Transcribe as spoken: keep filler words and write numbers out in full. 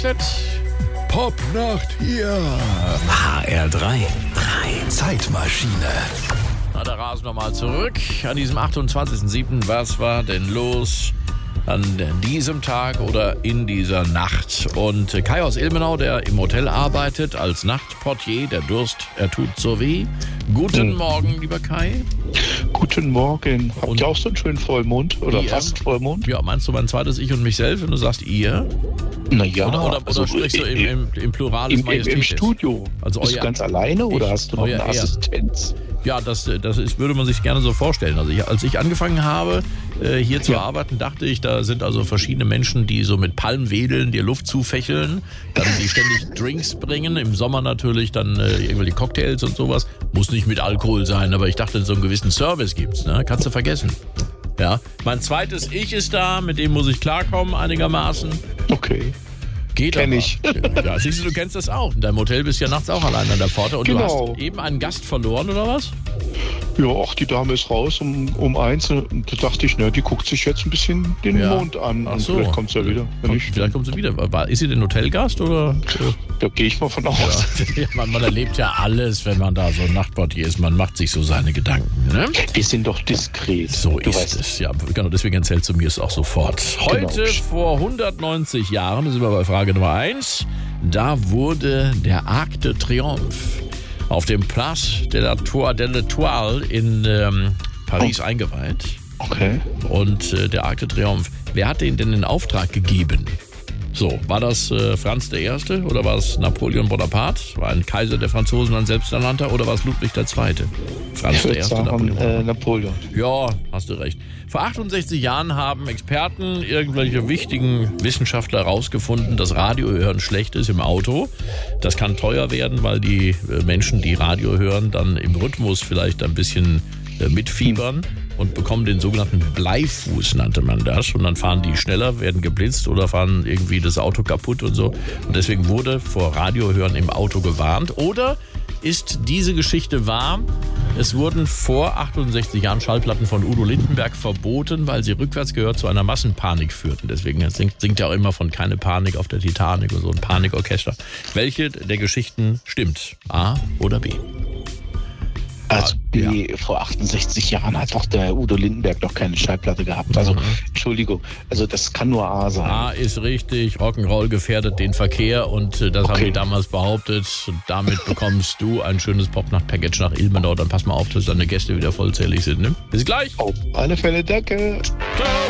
Popnacht hier. H R drei. drei. Zeitmaschine. Na, da rasen wir mal zurück an diesem achtundzwanzigsten siebten Was war denn los an diesem Tag oder in dieser Nacht? Und Kai aus Ilmenau, der im Hotel arbeitet als Nachtportier, der Durst, er tut so weh. Guten Morgen, lieber Kai. Guten Morgen. Habt Und ihr auch so einen schönen Vollmond? Oder ihr? fast Vollmond? Ja, meinst du mein zweites Ich und mich selbst, wenn du sagst ihr? Naja, Oder, oder, also, oder sprichst du im, im, im Plural des im, im, im Majestätes? Studio. Also Bist euer- du ganz alleine oder ich- hast du noch euer eine Er. Assistenz? Ja, das, das ist, würde man sich gerne so vorstellen. Also ich, als ich angefangen habe, äh, hier zu Ja. arbeiten, dachte ich, da sind also verschiedene Menschen, die so mit Palmen wedeln, dir Luft zufächeln, dann die ständig Drinks bringen, im Sommer natürlich dann äh, irgendwelche Cocktails und sowas. Muss nicht mit Alkohol sein, aber ich dachte, so einen gewissen Service gibt's, ne? Kannst du vergessen. Ja, mein zweites Ich ist da, mit dem muss ich klarkommen einigermaßen. Okay. Geht Kenn aber. ich. Ja, siehst du, du kennst das auch. In deinem Hotel bist du ja nachts auch allein an der Pforte und Genau. du hast eben einen Gast verloren, oder was? Ja, ach, die Dame ist raus um, um eins und da dachte ich, ne, die guckt sich jetzt ein bisschen den Ja. Mond an Ach und so. vielleicht kommt sie ja wieder. Wenn Kommt, nicht, vielleicht kommt sie wieder. War, ist sie denn Hotelgast oder? da gehe ich mal von aus. Ja, man, man erlebt ja alles, wenn man da so ein Nachtportier ist. Man macht sich so seine Gedanken. Ne? Wir sind doch diskret. So du ist weißt es. Ja, genau, deswegen erzählst du mir es auch sofort. Heute Genau. vor hundertneunzig Jahren, da sind wir bei Frage Nummer eins, da wurde der Arc de Triomphe auf dem Place de la Tour de l'Étoile in ähm, Paris Oh. eingeweiht. Okay. Und äh, der Arc de Triomphe, wer hat den denn in Auftrag gegeben? So, war das äh, Franz der Erste oder war es Napoleon Bonaparte? War ein Kaiser der Franzosen, ein selbsternannter, oder war es Ludwig der Zweite? Franz Ich der würde Erste, sagen, Napoleon Bonaparte. äh, Napoleon. Ja, hast du recht. Vor achtundsechzig Jahren haben Experten, irgendwelche wichtigen Wissenschaftler herausgefunden, dass Radiohören schlecht ist im Auto. Das kann teuer werden, weil die äh, Menschen, die Radio hören, dann im Rhythmus vielleicht ein bisschen äh, mitfiebern und bekommen den sogenannten Bleifuß, nannte man das. Und dann fahren die schneller, werden geblitzt oder fahren irgendwie das Auto kaputt und so. Und deswegen wurde vor Radiohören im Auto gewarnt. Oder ist diese Geschichte wahr? Es wurden vor achtundsechzig Jahren Schallplatten von Udo Lindenberg verboten, weil sie rückwärts gehört zu einer Massenpanik führten. Deswegen singt, singt er auch immer von keine Panik auf der Titanic und so ein Panikorchester. Welche der Geschichten stimmt? A oder B? Also Ja. die, vor achtundsechzig Jahren hat doch der Udo Lindenberg noch keine Schallplatte gehabt. Also, Entschuldigung, also das kann nur A sein. A ist richtig, Rock'n'Roll gefährdet den Verkehr und äh, das haben Okay. die damals behauptet. Und damit bekommst du ein schönes Popnacht-Package nach Ilmenau. Dann pass mal auf, dass deine Gäste wieder vollzählig sind. Ne? Bis gleich. Auf alle Fälle, danke. Ciao.